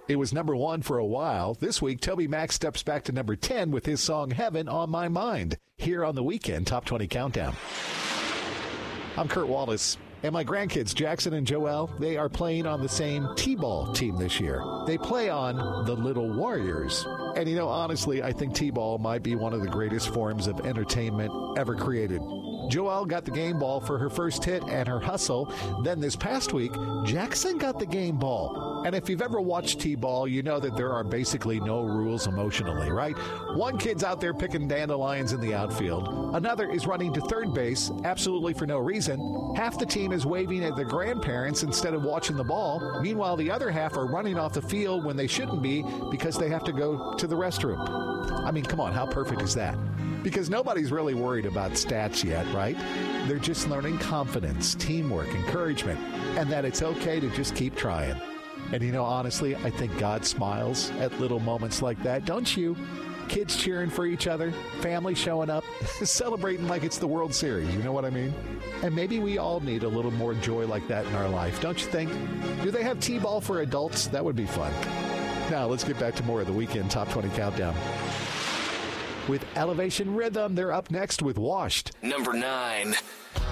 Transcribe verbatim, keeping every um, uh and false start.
It was number one for a while. This week, Toby Mac steps back to number ten with his song Heaven on My Mind, here on the Weekend Top twenty Countdown. I'm Kurt Wallace, and my grandkids, Jackson and Joelle, they are playing on the same T-ball team this year. They play on the Little Warriors. And, you know, honestly, I think T-ball might be one of the greatest forms of entertainment ever created. Joelle got the game ball for her first hit and her hustle. Then this past week, Jackson got the game ball. And if you've ever watched T-ball, you know that there are basically no rules emotionally, right? One kid's out there picking dandelions in the outfield. Another is running to third base, absolutely for no reason. Half the team is waving at their grandparents instead of watching the ball. Meanwhile, the other half are running off the field when they shouldn't be because they have to go to the restroom. I mean, come on, how perfect is that? Because nobody's really worried about stats yet, right? They're just learning confidence, teamwork, encouragement, and that it's okay to just keep trying. And, you know, honestly, I think God smiles at little moments like that, don't you? Kids cheering for each other, family showing up, celebrating like it's the World Series, you know what I mean? And maybe we all need a little more joy like that in our life, don't you think? Do they have T-ball for adults? That would be fun. Now, let's get back to more of the Weekend Top twenty Countdown. With Elevation Rhythm, they're up next with Washed. Number nine.